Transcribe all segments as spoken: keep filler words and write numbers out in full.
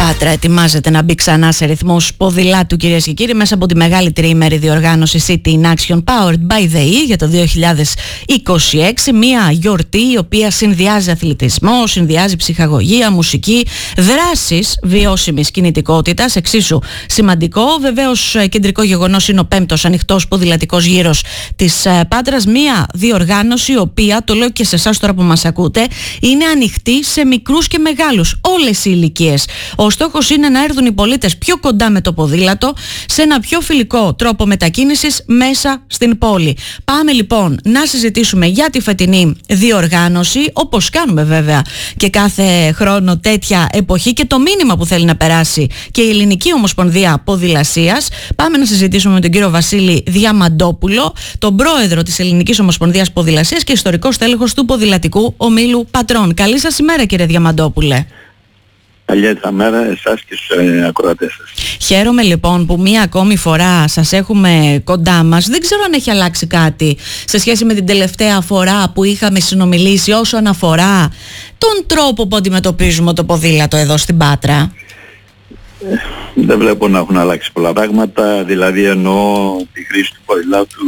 Πάτρα ετοιμάζεται να μπει ξανά σε ρυθμούς ποδηλάτου, κυρίες και κύριοι, μέσα από τη μεγάλη τριήμερη διοργάνωση City in Action Powered by the E για το δύο χιλιάδες είκοσι έξι. Μια γιορτή η οποία συνδυάζει αθλητισμό, συνδυάζει ψυχαγωγία, μουσική, δράσεις βιώσιμης κινητικότητας. Εξίσου σημαντικό, βεβαίως, κεντρικό γεγονός είναι ο πέμπτος ανοιχτός ποδηλατικός γύρος της Πάτρας. Μια διοργάνωση η οποία, το λέω και σε εσάς τώρα που μας ακούτε, είναι ανοιχτή σε μικρούς και μεγάλους, όλες οι ηλικίες. Ο στόχος είναι να έρθουν οι πολίτες πιο κοντά με το ποδήλατο, σε ένα πιο φιλικό τρόπο μετακίνησης μέσα στην πόλη. Πάμε λοιπόν να συζητήσουμε για τη φετινή διοργάνωση, όπως κάνουμε βέβαια και κάθε χρόνο τέτοια εποχή, και το μήνυμα που θέλει να περάσει και η Ελληνική Ομοσπονδία Ποδηλασίας. Πάμε να συζητήσουμε με τον κύριο Βασίλη Διαμαντόπουλο, τον πρόεδρο της Ελληνικής Ομοσπονδίας Ποδηλασίας και ιστορικό στέλεχος του Ποδηλατικού Ομίλου Πατρών. Καλή σας ημέρα, κύριε Διαμαντόπουλε. Καλή τα μέρα εσάς και στους ε, ακροατές σας. Χαίρομαι λοιπόν που μία ακόμη φορά σας έχουμε κοντά μας. Δεν ξέρω αν έχει αλλάξει κάτι σε σχέση με την τελευταία φορά που είχαμε συνομιλήσει όσον αφορά τον τρόπο που αντιμετωπίζουμε το ποδήλατο εδώ στην Πάτρα. Ε, δεν βλέπω να έχουν αλλάξει πολλά πράγματα. Δηλαδή εννοώ τη χρήση του ποδηλάτου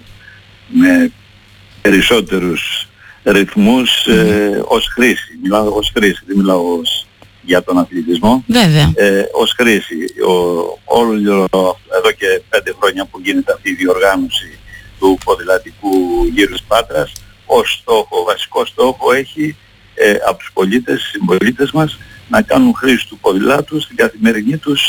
με περισσότερους ρυθμούς mm. ε, ως χρήση. Μιλάω ως χρήση, δεν μιλάω ως για τον αθλητισμό. Βέβαια. Ε, ως χρήση. Ο, όλο εδώ και πέντε χρόνια που γίνεται αυτή η διοργάνωση του ποδηλατικού γύρου της Πάτρας, ως στόχο, βασικό στόχο έχει ε, από τους πολίτες, συμπολίτες μας, να κάνουν χρήση του ποδηλάτου στην καθημερινή τους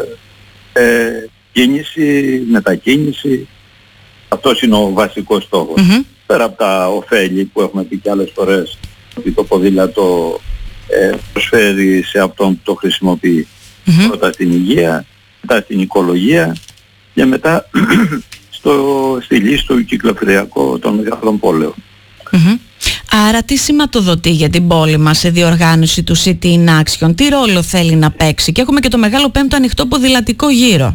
ε, ε, κίνηση, μετακίνηση. Αυτός είναι ο βασικός στόχος. Mm-hmm. Πέρα από τα ωφέλη που έχουμε πει και άλλες φορές, ότι το ποδήλατο ε, προσφέρει σε αυτόν που το χρησιμοποιεί. Mm-hmm. Πρώτα στην υγεία, μετά στην οικολογία και μετά στο, στη λύση του κυκλοφοριακού των μεγάλων πόλεων. Mm-hmm. Άρα τι σηματοδοτεί για την πόλη μας σε διοργάνωση του City in Action, τι ρόλο θέλει να παίξει? Και έχουμε και το μεγάλο πέμπτο ανοιχτό ποδηλατικό γύρο.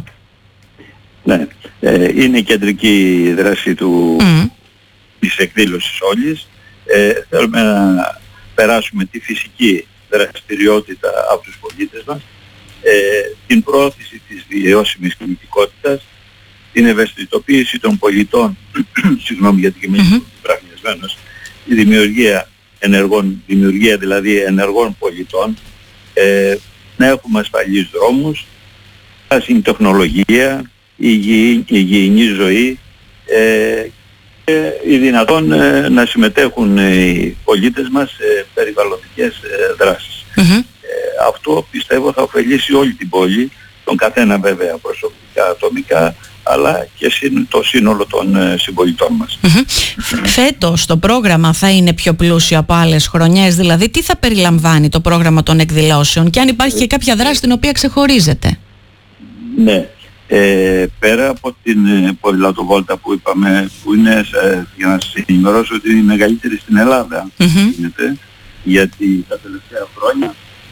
Ναι, ε, είναι η κεντρική δράση του, mm. της εκδήλωσης όλης. Ε, θέλουμε να περάσουμε τη φυσική δραστηριότητα από τους πολίτες μας, ε, την πρόθεση της βιώσιμης κινητικότητας, την ευαισθητοποίηση των πολιτών, συγγνώμη για την κειμενική πραγμιασμένος, η δημιουργία ενεργών, δημιουργία δηλαδή ενεργών πολιτών, ε, να έχουμε ασφαλείς δρόμους, πράσινη τεχνολογία, υγιεινή, υγιεινή ζωή, ε, και ή δυνατόν ε, να συμμετέχουν οι πολίτες μας σε περιβαλλοντικές ε, δράσεις. Mm-hmm. Ε, αυτό πιστεύω θα ωφελήσει όλη την πόλη, τον καθένα βέβαια προσωπικά, ατομικά, αλλά και το σύνολο των ε, συμπολιτών μας. Mm-hmm. Φέτος το πρόγραμμα θα είναι πιο πλούσιο από άλλες χρονιές, δηλαδή τι θα περιλαμβάνει το πρόγραμμα των εκδηλώσεων και αν υπάρχει και κάποια δράση την οποία ξεχωρίζεται? Ναι. Ε, πέρα από την ε, ποδηλατοβόλτα που είπαμε, που είναι, ε, για να σας ενημερώσω, ότι είναι η μεγαλύτερη στην Ελλάδα, mm-hmm. γίνεται, γιατί τα τελευταία χρόνια,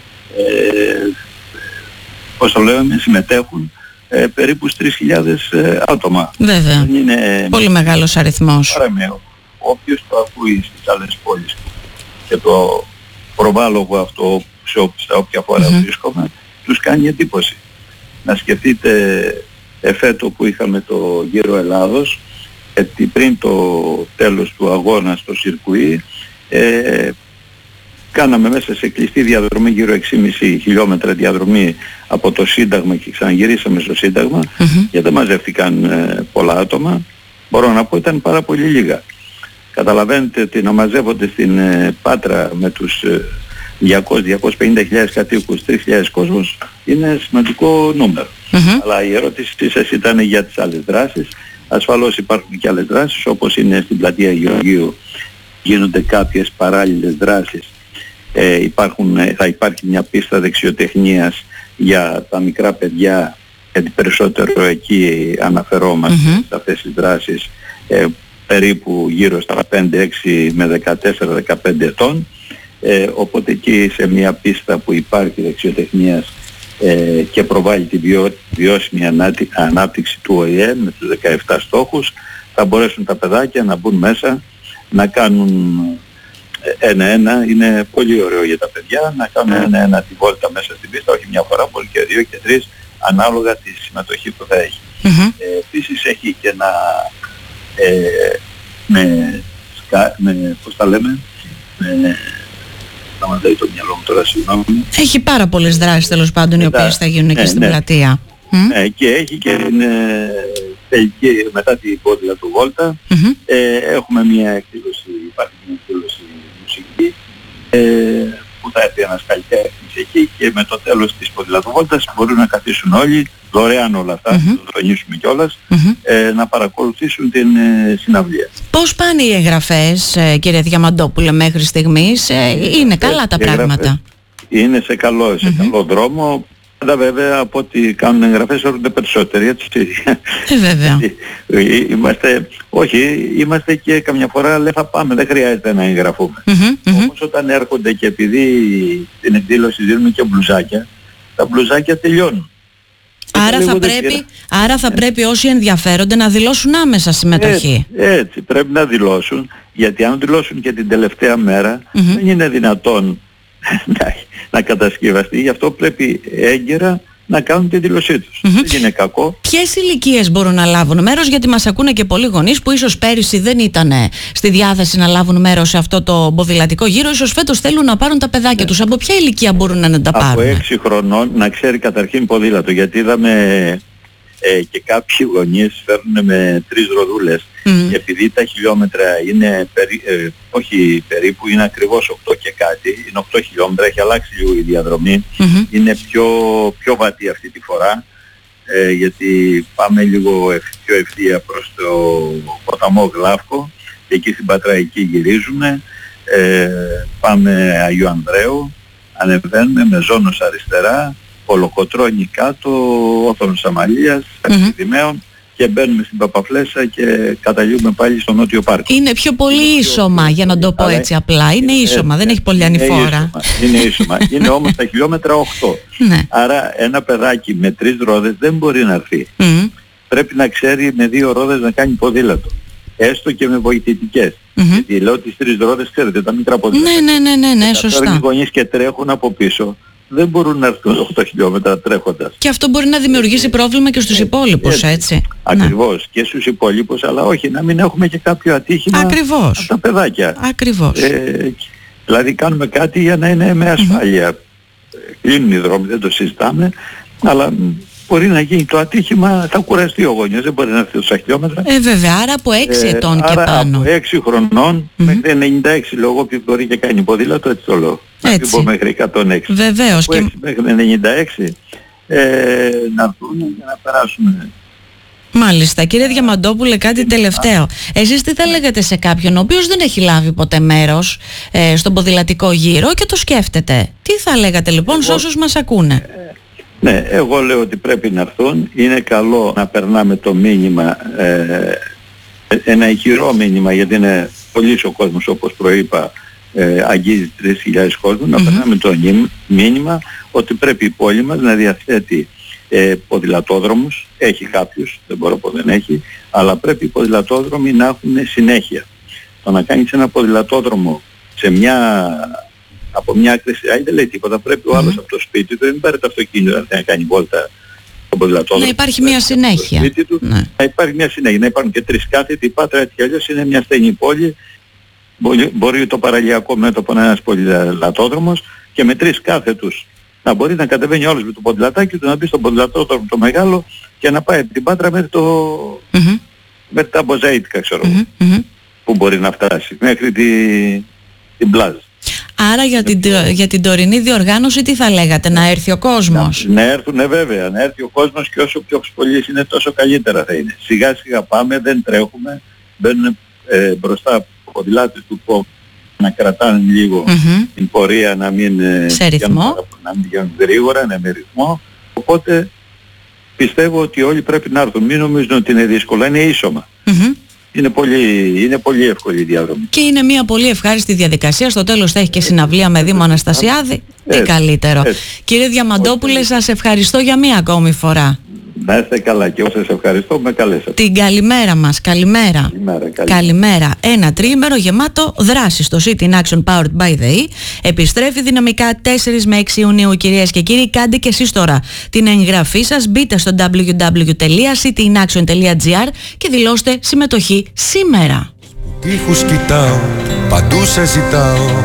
ε, πώς το λέμε, συμμετέχουν ε, περίπου τρεις χιλιάδες ε, άτομα. Βέβαια, είναι, πολύ μεγάλος αριθμός. Παραμέω, όποιος το ακούει στις άλλες πόλεις και το προβάλλω αυτό σε, σε όποια φορά mm-hmm. βρίσκομαι, τους κάνει εντύπωση. Να σκεφτείτε εφέτο που είχαμε το γύρο Ελλάδος, γιατί πριν το τέλος του αγώνα στο Σιρκουί ε, κάναμε μέσα σε κλειστή διαδρομή γύρω έξι κόμμα πέντε χιλιόμετρα διαδρομή από το Σύνταγμα και ξαναγυρίσαμε στο Σύνταγμα mm-hmm. και δεν μαζεύτηκαν ε, πολλά άτομα. Μπορώ να πω ήταν πάρα πολύ λίγα. Καταλαβαίνετε ότι να μαζεύονται στην ε, Πάτρα με τους ε, διακόσιες με διακόσιες πενήντα χιλιάδες κατοίκους, τρεις χιλιάδες κόσμος, είναι σημαντικό νούμερο. Mm-hmm. Αλλά η ερώτηση σας ήταν για τις άλλες δράσεις. Ασφαλώς υπάρχουν και άλλες δράσεις, όπως είναι στην πλατεία Γεωργίου, γίνονται κάποιες παράλληλες δράσεις. Ε, υπάρχουν, θα υπάρχει μια πίστα δεξιοτεχνίας για τα μικρά παιδιά, γιατί περισσότερο εκεί αναφερόμαστε mm-hmm. σε αυτές τις δράσεις, ε, περίπου γύρω στα πέντε έξι με δεκατέσσερα δεκαπέντε ετών. Ε, οπότε εκεί σε μια πίστα που υπάρχει δεξιοτεχνίας ε, και προβάλλει τη βιώ, βιώσιμη ανάπτυ, ανάπτυξη του Ο Ε Ε με τους δεκαεπτά στόχους, θα μπορέσουν τα παιδάκια να μπουν μέσα, να κάνουν ένα-ένα είναι πολύ ωραίο για τα παιδιά, να κάνουν ένα-ένα τη βόλτα μέσα στην πίστα, όχι μια φορά, μπορεί και δύο και τρεις, ανάλογα τη συμμετοχή που θα έχει. Mm-hmm. Ε, επίσης έχει και ένα, ε, με, σκα, με, πώς τα λέμε, με, θα μαντάει το μυαλό μου τώρα, συγγνώμη. Έχει πάρα πολλές δράσεις τέλος πάντων, οι οποίες θα γίνουν ναι, και στην ναι. πλατεία. Ναι, mm. και έχει και την ε, τελική, μετά την πόδιλα του Βόλτα, mm-hmm. ε, έχουμε μια εκδήλωση, υπάρχει μια εκδήλωση μουσική, ε, που θα έρθει ένας καλλιτέχνης εκεί και με το τέλος της πόδιλα του Βόλτας μπορούν να καθίσουν όλοι, δωρεάν όλα αυτά, mm-hmm. το τονίσουμε κιόλας, mm-hmm. ε, να παρακολουθήσουν την ε, συναυλία. Πώς πάνε οι εγγραφές, ε, κύριε Διαμαντόπουλε, μέχρι στιγμής? Ε, είναι ε, καλά τα πράγματα? Είναι σε καλό, σε mm-hmm. καλό δρόμο. Πάντα βέβαια από ό,τι κάνουν εγγραφές έρχονται περισσότεροι, έτσι. Ε, βέβαια. Είμαστε, όχι, είμαστε και καμιά φορά λέει θα πάμε, δεν χρειάζεται να εγγραφούμε. Mm-hmm, Όμως mm-hmm. όταν έρχονται και επειδή την εκδήλωση δίνουμε και μπλουζάκια, τα μπλουζάκια τελειώνουν. Άρα θα, πρέπει, άρα θα πρέπει όσοι ενδιαφέρονται να δηλώσουν άμεσα συμμετοχή. Έτσι, έτσι πρέπει να δηλώσουν, γιατί αν δηλώσουν και την τελευταία μέρα mm-hmm. δεν είναι δυνατόν να, να κατασκευαστεί, γι' αυτό πρέπει έγκαιρα να κάνουν τη δήλωσή τους. Mm-hmm. Δεν είναι κακό. Ποιες ηλικίες μπορούν να λάβουν μέρος, γιατί μας ακούνε και πολλοί γονείς που ίσως πέρυσι δεν ήταν στη διάθεση να λάβουν μέρος σε αυτό το ποδηλατικό γύρο, ίσως φέτος θέλουν να πάρουν τα παιδάκια yeah. τους. Από ποια ηλικία μπορούν να τα πάρουν? Από έξι χρονών να ξέρει καταρχήν ποδήλατο, γιατί είδαμε ε, και κάποιοι γονείς φέρνουν με τρεις ροδούλες mm. και επειδή τα χιλιόμετρα είναι περί, ε, όχι περίπου, είναι ακριβώς οκτώ και κάτι, είναι οκτώ χιλιόμετρα, έχει αλλάξει λίγο η διαδρομή, mm-hmm. είναι πιο, πιο βατή αυτή τη φορά, ε, γιατί πάμε λίγο ευ, πιο ευθεία προς το ποταμό Γλάφκο και εκεί στην Πατραϊκή γυρίζουμε, ε, πάμε Αγίου Ανδρέου, ανεβαίνουμε με Ζώνος αριστερά, Κολοκοτρώνη κάτω, Όθωνος Αμαλίας, Αρχιδημαίων mm-hmm. και μπαίνουμε στην Παπαφλέσσα και καταλήγουμε πάλι στο Νότιο Πάρκο. Είναι πιο πολύ είναι ίσωμα, πιο... για να το πω αλλά... έτσι απλά. Είναι ίσωμα, ε, δεν έχει πολύ ανηφόρα. Είναι ίσωμα. Είναι όμως τα χιλιόμετρα οκτώ. Ναι. Άρα ένα παιδάκι με τρεις ρόδες δεν μπορεί να έρθει. Mm-hmm. Πρέπει να ξέρει με δύο ρόδες να κάνει ποδήλατο. Έστω και με βοηθητικές. Mm-hmm. Γιατί λέω τις τρεις ρόδες, ξέρετε, τα μικρά ποδήλατα. Ναι, ναι, ναι, ναι, ναι, σωστά. Οι γονείς και τρέχουν από πίσω. Δεν μπορούν να έρθουν οκτώ χιλιόμετρα τρέχοντας. Και αυτό μπορεί να δημιουργήσει πρόβλημα και στους υπόλοιπους, έτσι. έτσι. Ακριβώς. Ναι. Και στους υπόλοιπους, αλλά όχι, να μην έχουμε και κάποιο ατύχημα Ακριβώς. από τα παιδάκια. Ακριβώς. Ε, δηλαδή κάνουμε κάτι για να είναι με ασφάλεια. Mm-hmm. Κλείνουν οι δρόμοι, δεν το συζητάμε, αλλά μπορεί να γίνει το ατύχημα, θα κουραστεί ο γονιός, δεν μπορεί να έρθει τόσα χιλιόμετρα. Ε, βέβαια, άρα από έξι ε, ετών και άρα πάνω. Από έξι χρονών mm-hmm. μέχρι ενενήντα έξι λόγω που μπορεί και κάνει ποδήλατο, έτσι το λέω. Έτσι. Να πω μέχρι εκατόν έξι. Βεβαίως. Από έξι μέχρι ενενήντα έξι ε, να έρθουν και να περάσουμε. Μάλιστα. Κύριε Διαμαντόπουλε, κάτι τελευταίο. Εσείς τι θα λέγατε σε κάποιον ο οποίος δεν έχει λάβει ποτέ μέρος ε, στον ποδηλατικό γύρο και το σκέφτεται? Τι θα λέγατε λοιπόν σε όσους μας ακούνε? Ε, ναι, εγώ λέω ότι πρέπει να έρθουν. Είναι καλό να περνάμε το μήνυμα, ε, ένα ηχηρό μήνυμα, γιατί είναι πολύς ο κόσμος, όπως προείπα, ε, αγγίζει τρεις χιλιάδες κόσμου, να mm-hmm. περνάμε το μήνυμα ότι πρέπει η πόλη μας να διαθέτει ε, ποδηλατόδρομους. Έχει κάποιους, δεν μπορώ να πω δεν έχει, αλλά πρέπει οι ποδηλατόδρομοι να έχουν συνέχεια. Το να κάνεις ένα ποδηλατόδρομο σε μια... από μια άκρη δεν λέει τίποτα. Πρέπει ο άλλος mm-hmm. από το σπίτι του, δεν πάρει το αυτοκίνητο να κάνει βόλτα στον ποδηλατόδρομο. Να υπάρχει μια συνέχεια. Του, ναι. Να υπάρχει μια συνέχεια. Να υπάρχουν και τρεις κάθετοι. Η Πάτρα έτσι κι αλλιώς είναι μια στενή πόλη. Μπορεί, μπορεί το παραλιακό μέτωπο να είναι ένας ποδηλατόδρομος και με τρεις κάθετους να μπορεί να κατεβαίνει όλος με το ποδηλατάκι του, να μπει στον ποδηλατόδρομο το μεγάλο και να πάει από την Πάτρα μέχρι, το... mm-hmm. μέχρι τα Μποζαΐτικα, ξέρω mm-hmm. Mm-hmm. που μπορεί να φτάσει μέχρι τη... την Πλάζα. Άρα για την, για την τωρινή διοργάνωση τι θα λέγατε, να έρθει ο κόσμος? Να, να έρθουν βέβαια, να έρθει ο κόσμος και όσο πιο πολλοί είναι τόσο καλύτερα θα είναι. Σιγά σιγά πάμε, δεν τρέχουμε, μπαίνουν ε, μπροστά ποδηλάτες του κόμματος να κρατάνε λίγο mm-hmm. την πορεία, να μην, σε ρυθμό. να μην πηγαίνουν γρήγορα, να με ρυθμό. Οπότε πιστεύω ότι όλοι πρέπει να έρθουν. Μην νομίζουν ότι είναι δύσκολο, είναι ίσωμα. Mm-hmm. Είναι πολύ, είναι πολύ εύκολη η διαδρομή. Και είναι μια πολύ ευχάριστη διαδικασία. Στο τέλος θα έχει και συναυλία με Δήμο Αναστασιάδη. Τι καλύτερο. Έτσι. Κύριε Διαμαντόπουλε, σας ευχαριστώ για μία ακόμη φορά. Να είστε καλά και όσες ευχαριστώ με καλέσατε. Την καλημέρα μας, καλημέρα. Καλημέρα, καλημέρα. Καλημέρα. Ένα τρίμερο γεμάτο δράση στο City in Action Powered by the E. Επιστρέφει δυναμικά τέσσερις με έξι Ιουνίου, κυρίες και κύριοι. Κάντε και εσείς τώρα την εγγραφή σας. Μπείτε στο double-u double-u double-u τελεία city in action τελεία gr και δηλώστε συμμετοχή σήμερα. Τείχους κοιτάω, παντού σε ζητάω.